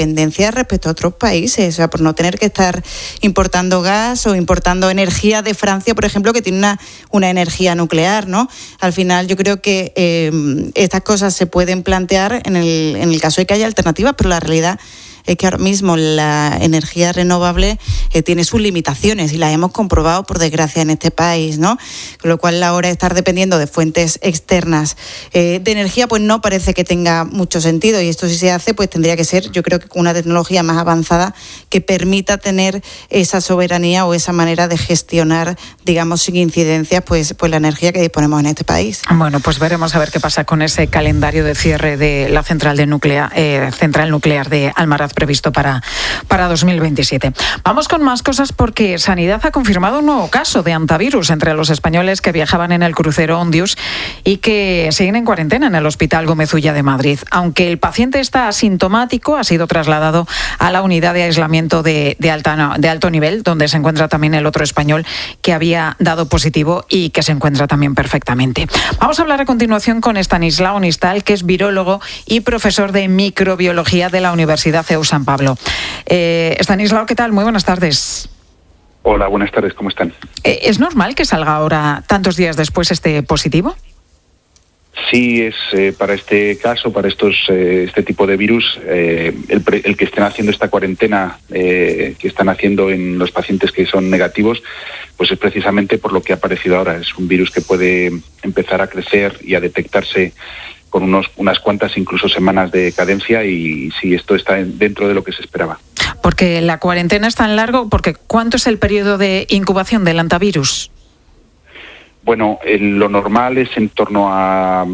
independencia respecto a otros países, o sea, por no tener que estar importando gas o importando energía de Francia, por ejemplo, que tiene una energía nuclear, ¿no? Al final yo creo que estas cosas se pueden plantear en el caso de que haya alternativas, pero la realidad es que ahora mismo la energía renovable tiene sus limitaciones y las hemos comprobado, por desgracia, en este país, ¿no? Con lo cual, la hora de estar dependiendo de fuentes externas de energía, pues no parece que tenga mucho sentido. Y esto, si se hace, pues tendría que ser, yo creo, que con una tecnología más avanzada que permita tener esa soberanía o esa manera de gestionar, digamos, sin incidencias, pues la energía que disponemos en este país. Bueno, pues veremos a ver qué pasa con ese calendario de cierre de la central nuclear de Almaraz previsto para 2027. Vamos con más cosas, porque Sanidad ha confirmado un nuevo caso de hantavirus entre los españoles que viajaban en el crucero Ondius y que siguen en cuarentena en el Hospital Gómez Ulla de Madrid. Aunque el paciente está asintomático, ha sido trasladado a la unidad de aislamiento de alto nivel, donde se encuentra también el otro español que había dado positivo y que se encuentra también perfectamente. Vamos a hablar a continuación con Estanislao Nistal, que es virólogo y profesor de microbiología de la Universidad CEU San Pablo. Estanislao, ¿qué tal? Muy buenas tardes. Hola, buenas tardes, ¿cómo están? ¿Es normal que salga ahora, tantos días después, este positivo? Sí, es para este caso, para este tipo de virus, el que estén haciendo esta cuarentena que están haciendo en los pacientes que son negativos, pues es precisamente por lo que ha aparecido ahora. Es un virus que puede empezar a crecer y a detectarse con unas cuantas, incluso semanas de cadencia, y sí, esto está dentro de lo que se esperaba. Porque la cuarentena es tan largo, porque ¿cuánto es el periodo de incubación del hantavirus? Bueno, lo normal es en torno a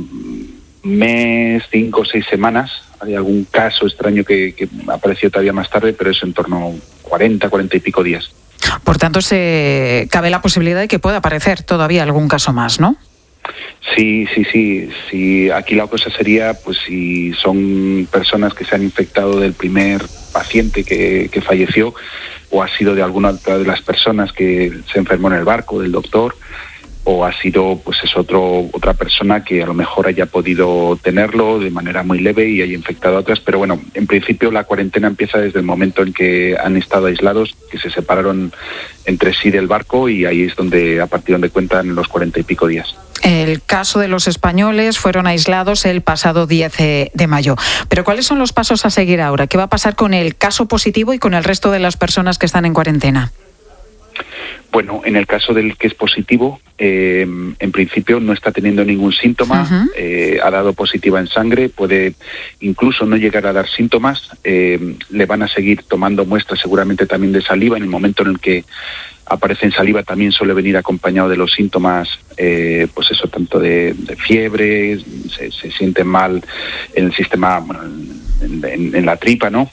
mes, 5 o 6 semanas. Hay algún caso extraño que apareció todavía más tarde, pero es en torno a 40 y pico días. Por tanto, cabe la posibilidad de que pueda aparecer todavía algún caso más, ¿no? Sí. Aquí la cosa sería, pues, si son personas que se han infectado del primer paciente que falleció, o ha sido de alguna otra de las personas que se enfermó en el barco, del doctor, o ha sido, pues, es otra persona que a lo mejor haya podido tenerlo de manera muy leve y haya infectado a otras. Pero bueno, en principio la cuarentena empieza desde el momento en que han estado aislados, que se separaron entre sí del barco, y ahí es a partir donde cuentan los 40 y pico días. El caso de los españoles fueron aislados el pasado 10 de mayo. Pero ¿cuáles son los pasos a seguir ahora? ¿Qué va a pasar con el caso positivo y con el resto de las personas que están en cuarentena? Bueno, en el caso del que es positivo, en principio no está teniendo ningún síntoma, ha dado positiva en sangre, puede incluso no llegar a dar síntomas, le van a seguir tomando muestras seguramente también de saliva. En el momento en el que aparece en saliva también suele venir acompañado de los síntomas, pues eso, tanto de fiebre, se siente mal en el sistema, bueno, en la tripa, ¿no?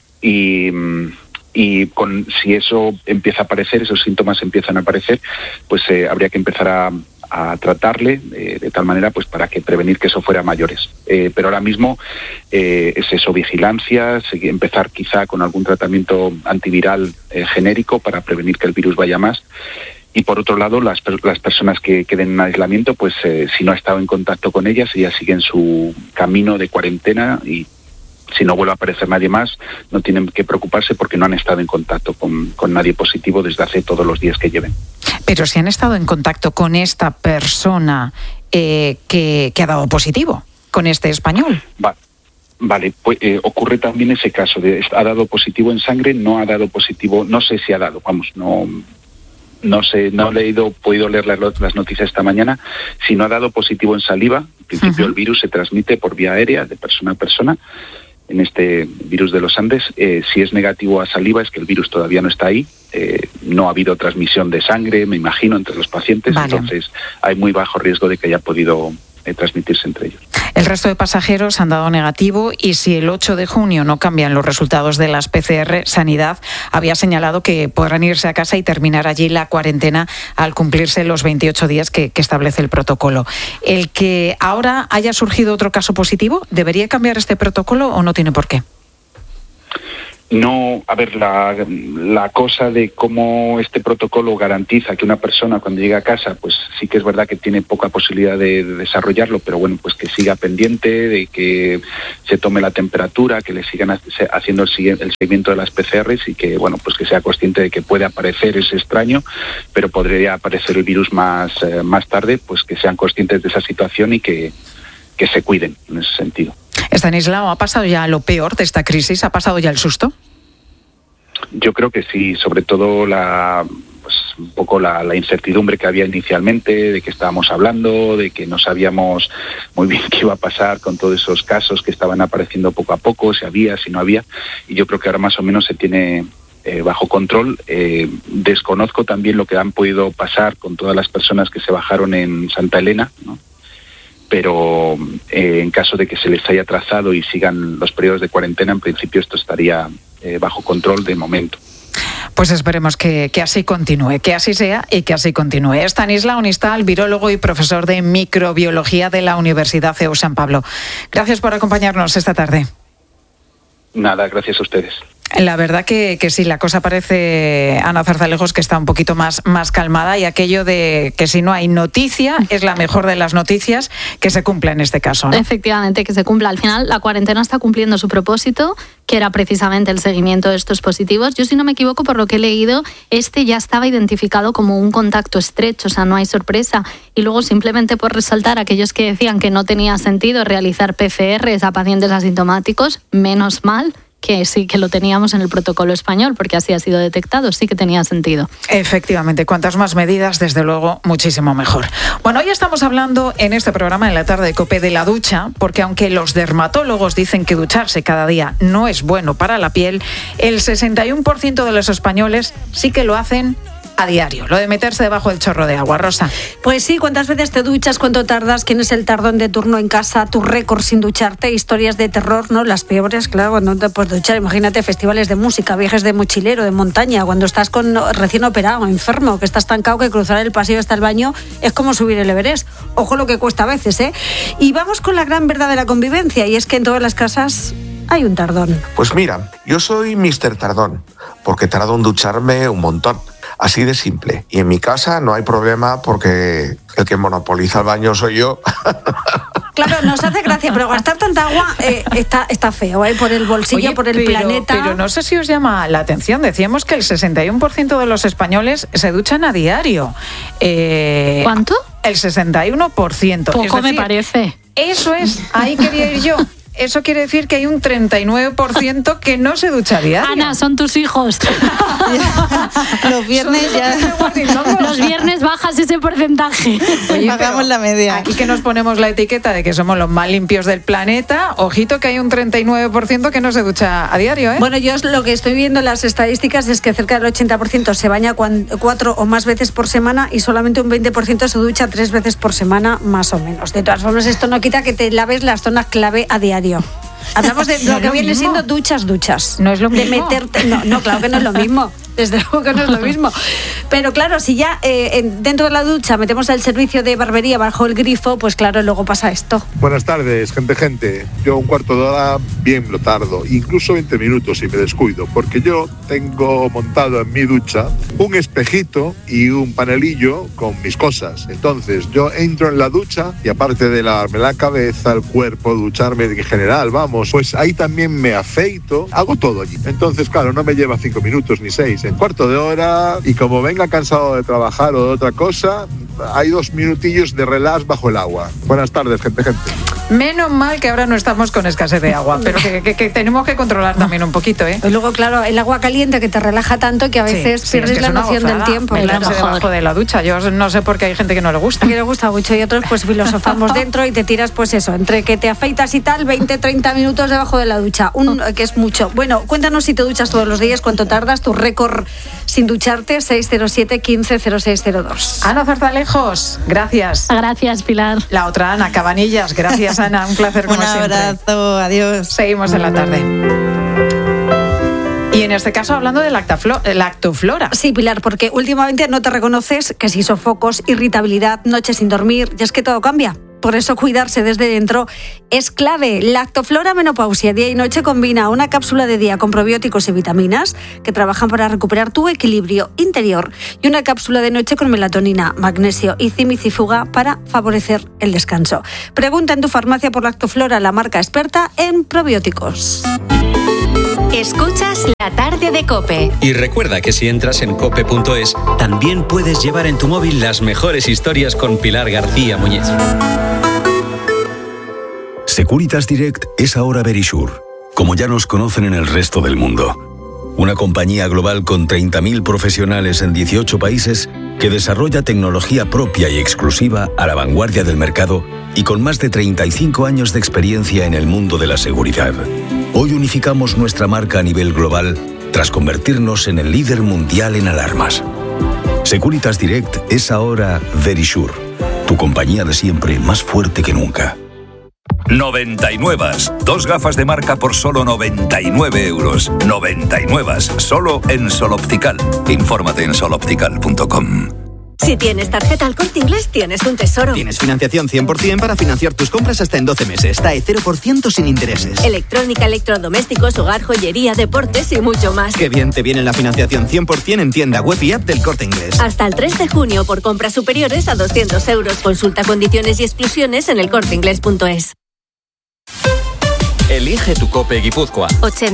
Y si eso empieza a aparecer, esos síntomas empiezan a aparecer, pues habría que empezar a tratarle de tal manera, pues, para prevenir que eso fuera a mayores. Pero ahora mismo es eso, vigilancia, empezar quizá con algún tratamiento antiviral genérico para prevenir que el virus vaya más. Y por otro lado, las personas que queden en aislamiento, pues si no ha estado en contacto con ellas siguen su camino de cuarentena, y si no vuelve a aparecer nadie más, no tienen que preocuparse porque no han estado en contacto con nadie positivo desde hace todos los días que lleven. Pero si han estado en contacto con esta persona que ha dado positivo, con este español. Vale, pues ocurre también ese caso de ha dado positivo en sangre, no ha dado positivo, no sé si ha dado, no sé, no he podido leer las noticias esta mañana. Si no ha dado positivo en saliva, en principio el virus se transmite por vía aérea de persona a persona. En este virus de los Andes, si es negativo a saliva, es que el virus todavía no está ahí. No ha habido transmisión de sangre, me imagino, entre los pacientes. Vale. Entonces hay muy bajo riesgo de que haya podido transmitirse entre ellos. El resto de pasajeros han dado negativo, y si el 8 de junio no cambian los resultados de las PCR, Sanidad había señalado que podrán irse a casa y terminar allí la cuarentena al cumplirse los 28 días que establece el protocolo. ¿El que ahora haya surgido otro caso positivo, debería cambiar este protocolo o no tiene por qué? No, a ver, la cosa de cómo este protocolo garantiza que una persona cuando llega a casa, pues sí que es verdad que tiene poca posibilidad de desarrollarlo, pero bueno, pues que siga pendiente, de que se tome la temperatura, que le sigan haciendo el seguimiento de las PCRs y que, bueno, pues que sea consciente de que puede aparecer ese extraño, pero podría aparecer el virus más tarde, pues que sean conscientes de esa situación y que se cuiden en ese sentido. Estanislao, ¿ha pasado ya lo peor de esta crisis? ¿Ha pasado ya el susto? Yo creo que sí, sobre todo un poco la incertidumbre que había inicialmente, de que estábamos hablando, de que no sabíamos muy bien qué iba a pasar con todos esos casos que estaban apareciendo poco a poco, si había, si no había, y yo creo que ahora más o menos se tiene bajo control. Desconozco también lo que han podido pasar con todas las personas que se bajaron en Santa Elena, ¿no? Pero en caso de que se les haya trazado y sigan los periodos de cuarentena, en principio esto estaría bajo control de momento. Pues esperemos que así continúe, que así sea y que así continúe. Estanislao Nistal, virólogo y profesor de microbiología de la Universidad CEU San Pablo. Gracias por acompañarnos esta tarde. Nada, gracias a ustedes. La verdad que sí, la cosa parece, Ana Zarzalejos, que está un poquito más calmada, y aquello de que si no hay noticia, es la mejor de las noticias, que se cumpla en este caso, ¿no? Efectivamente, que se cumpla. Al final, la cuarentena está cumpliendo su propósito, que era precisamente el seguimiento de estos positivos. Yo, si no me equivoco, por lo que he leído, ya estaba identificado como un contacto estrecho, o sea, no hay sorpresa. Y luego, simplemente por resaltar a aquellos que decían que no tenía sentido realizar PCRs a pacientes asintomáticos, menos mal que sí que lo teníamos en el protocolo español, porque así ha sido detectado, sí que tenía sentido. Efectivamente, cuantas más medidas, desde luego, muchísimo mejor. Bueno, hoy estamos hablando en este programa, en la tarde de COPE, de la ducha, porque aunque los dermatólogos dicen que ducharse cada día no es bueno para la piel, el 61% de los españoles sí que lo hacen a diario, lo de meterse debajo del chorro de agua. Rosa. Pues sí, ¿cuántas veces te duchas? ¿Cuánto tardas? ¿Quién es el tardón de turno en casa? ¿Tu récord sin ducharte? Historias de terror, ¿no? Las peores, claro, cuando no te puedes duchar. Imagínate festivales de música, viajes de mochilero, de montaña, cuando estás recién operado, enfermo, que estás estancado, que cruzar el pasillo hasta el baño es como subir el Everest. Ojo lo que cuesta a veces, ¿eh? Y vamos con la gran verdad de la convivencia, y es que en todas las casas hay un tardón. Pues mira, yo soy Mr. Tardón, porque tardo en ducharme un montón. Así de simple. Y en mi casa no hay problema porque el que monopoliza el baño soy yo. Claro, nos hace gracia, pero gastar tanta agua está feo, ¿eh? Por el bolsillo, por el planeta. Pero no sé si os llama la atención. Decíamos que el 61% de los españoles se duchan a diario. ¿Cuánto? El 61%. Poco, es decir, me parece. Eso es, ahí quería ir yo. Eso quiere decir que hay un 39% que no se ducha a diario. Ana, son tus hijos. Los viernes Los viernes bajas ese porcentaje. Oye, pagamos la media. Aquí que nos ponemos la etiqueta de que somos los más limpios del planeta, ojito que hay un 39% que no se ducha a diario, ¿eh? Bueno, yo lo que estoy viendo en las estadísticas es que cerca del 80% se baña 4 o más veces por semana y solamente un 20% se ducha 3 veces por semana, más o menos. De todas formas, esto no quita que te laves las zonas clave a diario. Hablamos de lo que viene siendo duchas. No es lo mismo. De meterte. No, claro que no es lo mismo. Desde luego que no es lo mismo. Pero claro, si ya dentro de la ducha metemos el servicio de barbería bajo el grifo, pues claro, luego pasa esto. Buenas tardes, gente. Yo un cuarto de hora bien lo tardo, incluso 20 minutos si me descuido, porque yo tengo montado en mi ducha un espejito y un panelillo con mis cosas. Entonces yo entro en la ducha y aparte de lavarme la cabeza, el cuerpo, ducharme en general, vamos, pues ahí también me afeito, hago todo allí. Entonces claro, no me lleva 5 minutos ni 6. En cuarto de hora, y como venga cansado de trabajar o de otra cosa, hay 2 minutillos de relax bajo el agua. Buenas tardes, gente. Menos mal que ahora no estamos con escasez de agua, pero que tenemos que controlar también un poquito, ¿eh? Y luego, claro, el agua caliente que te relaja tanto que a veces pierdes la noción del tiempo. Meterse debajo de la ducha. Yo no sé por qué hay gente que no le gusta. Que le gusta mucho y otros pues filosofamos dentro y te tiras pues eso, entre que te afeitas y tal, 20-30 minutos debajo de la ducha, que es mucho. Bueno, cuéntanos si te duchas todos los días, cuánto tardas, tu récord sin ducharte, 607 15 0602. Ana Zarzalejos, gracias. Gracias, Pilar. La otra Ana Cabanillas, gracias Ana, un placer como siempre. Un abrazo, adiós. Seguimos en la tarde. Y en este caso hablando de lactoflora. Sí, Pilar, porque últimamente no te reconoces que si sofocos, irritabilidad, noches sin dormir, y es que todo cambia. Por eso cuidarse desde dentro es clave. Lactoflora Menopausia Día y Noche combina una cápsula de día con probióticos y vitaminas que trabajan para recuperar tu equilibrio interior y una cápsula de noche con melatonina, magnesio y cimicifuga para favorecer el descanso. Pregunta en tu farmacia por Lactoflora, la marca experta en probióticos. Escuchas La Tarde de COPE. Y recuerda que si entras en cope.es, también puedes llevar en tu móvil las mejores historias con Pilar García Muñiz. Securitas Direct es ahora Verisure, como ya nos conocen en el resto del mundo. Una compañía global con 30.000 profesionales en 18 países que desarrolla tecnología propia y exclusiva a la vanguardia del mercado y con más de 35 años de experiencia en el mundo de la seguridad. Hoy unificamos nuestra marca a nivel global tras convertirnos en el líder mundial en alarmas. Securitas Direct es ahora Verisure, tu compañía de siempre más fuerte que nunca. 99. 2 gafas de marca por solo 99 euros. 99. Solo en Sol Optical. Infórmate en soloptical.com. Si tienes tarjeta Al Corte Inglés, tienes un tesoro. Tienes financiación 100% para financiar tus compras hasta en 12 meses. TAE 0% sin intereses. Electrónica, electrodomésticos, hogar, joyería, deportes y mucho más. Qué bien te viene la financiación 100% en tienda web y app del Corte Inglés. Hasta el 3 de junio por compras superiores a 200 euros. Consulta condiciones y exclusiones en elcorteinglés.es. Elige tu COPE Guipúzcoa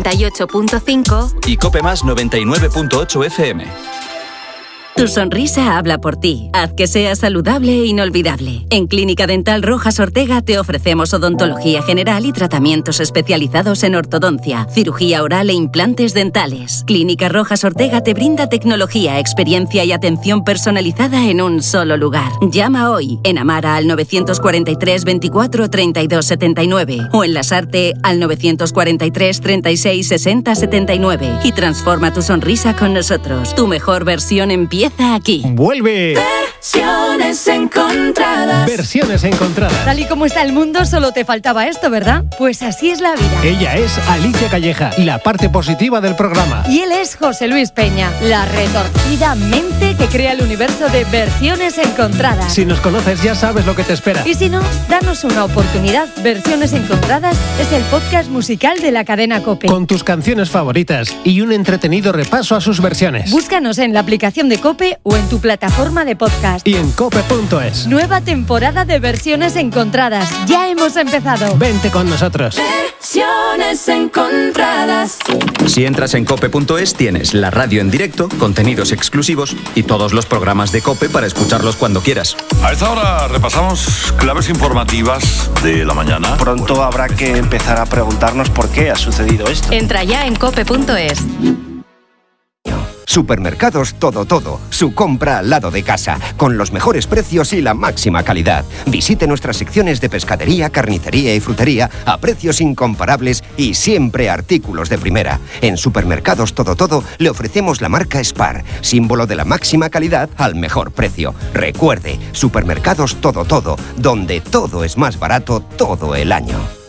88.5 y COPE Más 99.8 FM. Tu sonrisa habla por ti. Haz que sea saludable e inolvidable. En Clínica Dental Rojas Ortega te ofrecemos odontología general y tratamientos especializados en ortodoncia, cirugía oral e implantes dentales. Clínica Rojas Ortega te brinda tecnología, experiencia y atención personalizada en un solo lugar. Llama hoy en Amara al 943 24 32 79 o en Lasarte al 943 36 60 79 y transforma tu sonrisa con nosotros. Tu mejor versión empieza aquí. ¡Vuelve! Versiones encontradas. Versiones encontradas. Tal y como está el mundo, solo te faltaba esto, ¿verdad? Pues así es la vida. Ella es Alicia Calleja, la parte positiva del programa. Y él es José Luis Peña, la retorcida mente que crea el universo de Versiones encontradas. Si nos conoces, ya sabes lo que te espera. Y si no, danos una oportunidad. Versiones encontradas es el podcast musical de la cadena COPE. Con tus canciones favoritas y un entretenido repaso a sus versiones. Búscanos en la aplicación de COPE o en tu plataforma de podcast. Y en cope.es. Nueva temporada de Versiones encontradas. Ya hemos empezado. Vente con nosotros. Versiones encontradas. Si entras en cope.es tienes la radio en directo, contenidos exclusivos y todos los programas de COPE para escucharlos cuando quieras. A esta hora repasamos claves informativas de la mañana. Pronto habrá que empezar a preguntarnos por qué ha sucedido esto. Entra ya en cope.es. Supermercados Todo, su compra al lado de casa, con los mejores precios y la máxima calidad. Visite nuestras secciones de pescadería, carnicería y frutería a precios incomparables y siempre artículos de primera. En Supermercados Todo le ofrecemos la marca Spar, símbolo de la máxima calidad al mejor precio. Recuerde, Supermercados Todo, donde todo es más barato todo el año.